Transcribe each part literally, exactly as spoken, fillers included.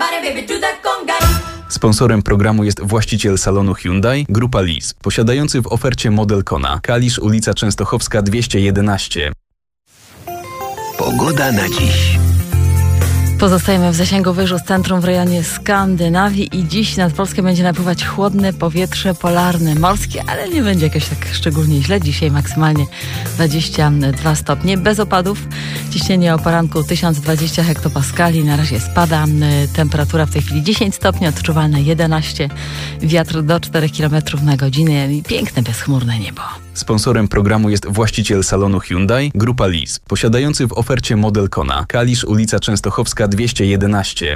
Sponsorem programu jest właściciel salonu Hyundai, Grupa Lease, posiadający w ofercie model Kona, Kalisz, ulica Częstochowska dwieście jedenaście. Pogoda na dziś. Pozostajemy w zasięgu wyżu z centrum w rejonie Skandynawii i dziś nad Polskę będzie napływać chłodne powietrze polarne, morskie, ale nie będzie jakoś tak szczególnie źle. Dzisiaj maksymalnie dwadzieścia dwa stopnie, bez opadów. Ciśnienie o poranku tysiąc dwadzieścia hektopaskali, na razie spada. Temperatura w tej chwili dziesięć stopni, odczuwalne jedenaście. Wiatr do czterech kilometrów na godzinę i piękne, bezchmurne niebo. Sponsorem programu jest właściciel salonu Hyundai, Grupa Lease, posiadający w ofercie model Kona, Kalisz, ulica Częstochowska dwieście jedenaście.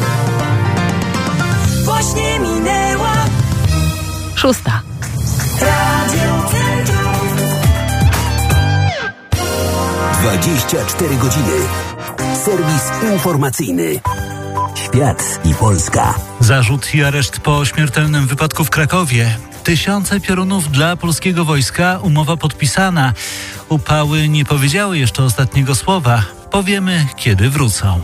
Właśnie minęła Szósta. Radio Centrum. dwadzieścia cztery godziny. Serwis informacyjny. Świat i Polska. Zarzut i areszt po śmiertelnym wypadku w Krakowie. Tysiące piorunów dla polskiego wojska, umowa podpisana. Upały nie powiedziały jeszcze ostatniego słowa. Powiemy, kiedy wrócą.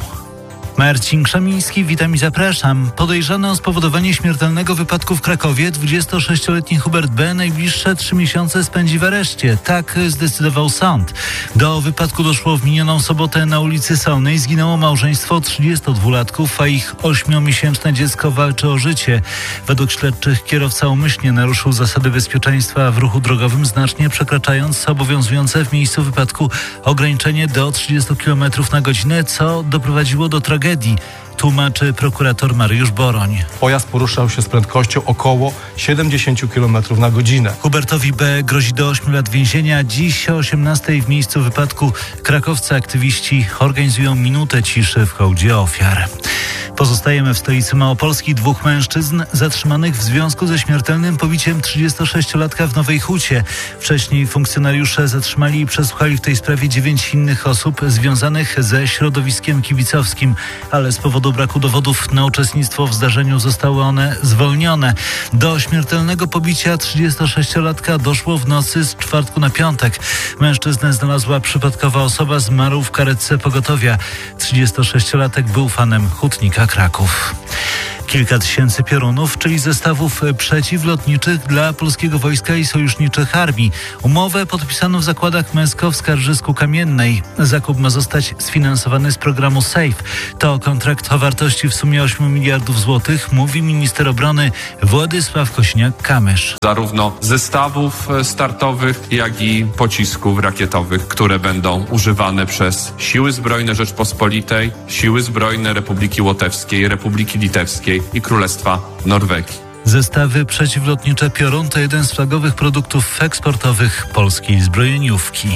Marcin Krzemiński, witam i zapraszam. Podejrzany o spowodowanie śmiertelnego wypadku w Krakowie dwudziestosześcioletni Hubert B. najbliższe trzy miesiące spędzi w areszcie. Tak zdecydował sąd. Do wypadku doszło w minioną sobotę na ulicy Solnej. Zginęło małżeństwo trzydziestodwulatków, a ich ośmiomiesięczne dziecko walczy o życie. Według śledczych kierowca umyślnie naruszył zasady bezpieczeństwa w ruchu drogowym, znacznie przekraczając obowiązujące w miejscu wypadku ograniczenie do trzydziestu kilometrów na godzinę, co doprowadziło do tragedii. Tłumaczy prokurator Mariusz Boroń. Pojazd poruszał się z prędkością około siedemdziesiąt kilometrów na godzinę. Hubertowi B. grozi do ośmiu lat więzienia. Dziś o osiemnastej w miejscu wypadku krakowscy aktywiści organizują minutę ciszy w hołdzie ofiar. Pozostajemy w stolicy Małopolski. Dwóch mężczyzn zatrzymanych w związku ze śmiertelnym pobiciem trzydziestosześciolatka w Nowej Hucie. Wcześniej funkcjonariusze zatrzymali i przesłuchali w tej sprawie dziewięć innych osób związanych ze środowiskiem kibicowskim, ale z powodu braku dowodów na uczestnictwo w zdarzeniu zostały one zwolnione. Do śmiertelnego pobicia trzydziestosześciolatka doszło w nocy z czwartku na piątek. Mężczyznę znalazła przypadkowa osoba, zmarł w karetce pogotowia. trzydziestosześciolatek był fanem Hutnika Kraków. Kilka tysięcy piorunów, czyli zestawów przeciwlotniczych dla polskiego wojska i sojuszniczych armii. Umowę podpisano w zakładach Mesko w Skarżysku-Kamiennej. Zakup ma zostać sfinansowany z programu SAFE. To kontrakt o wartości w sumie ośmiu miliardów złotych, mówi minister obrony Władysław Kosiniak-Kamysz. Zarówno zestawów startowych, jak i pocisków rakietowych, które będą używane przez Siły Zbrojne Rzeczpospolitej, Siły Zbrojne Republiki Łotewskiej, Republiki Litewskiej i Królestwa Norwegii. Zestawy przeciwlotnicze Piorun to jeden z flagowych produktów eksportowych polskiej zbrojeniówki.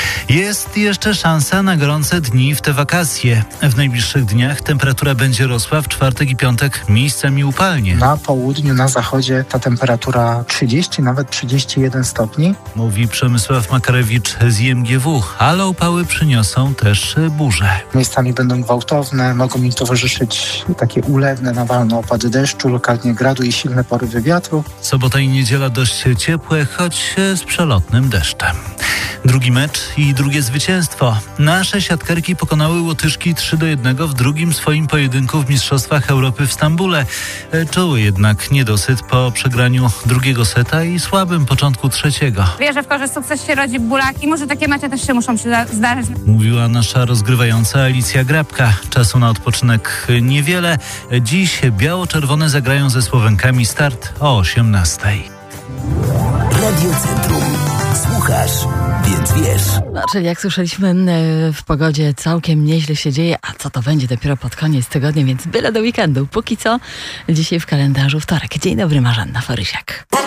Jest jeszcze szansa na gorące dni w te wakacje. W najbliższych dniach temperatura będzie rosła, w czwartek i piątek miejscami upalnie. Na południu, na zachodzie ta temperatura trzydzieści, nawet trzydzieści jeden stopni. Mówi Przemysław Makarewicz z I M G W, ale upały przyniosą też burze. Miejscami będą gwałtowne, mogą im towarzyszyć takie ulewne, nawalne opady deszczu, lokalnie gradu i silne porywy wiatru. Sobota i niedziela dość ciepłe, choć z przelotnym deszczem. Drugi mecz i drugie zwycięstwo. Nasze siatkarki pokonały Łotyszki trzy do jednego w drugim swoim pojedynku w Mistrzostwach Europy w Stambule. Czuły jednak niedosyt po przegraniu drugiego seta i słabym początku trzeciego. Wierzę w to, że sukces się rodzi bulaki. Może takie mecze też się muszą się zdarzyć. Mówiła nasza rozgrywająca Alicja Grabka. Czasu na odpoczynek niewiele. Dziś biało-czerwone zagrają ze Słowenkami. Start o osiemnastej. Radio Centrum. Słuchasz, więc wiesz. No, czyli jak słyszeliśmy, w pogodzie całkiem nieźle się dzieje, a co to będzie dopiero pod koniec tygodnia, więc byle do weekendu. Póki co, dzisiaj w kalendarzu wtorek. Dzień dobry, Marzanna Forysiak.